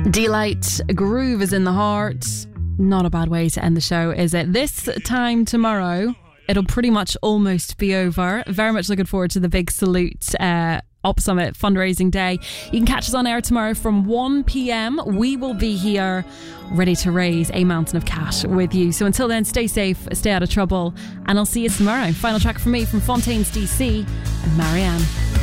Delight, groove is in the heart. Not a bad way to end the show, is it? This time tomorrow, it'll pretty much almost be over. Very much looking forward to the big Salute Op Summit fundraising day. You can catch us on air tomorrow from 1 p.m. We will be here ready to raise a mountain of cash with you. So until then, stay safe, stay out of trouble, and I'll see you tomorrow. Final track from me from Fontaines DC and Marianne.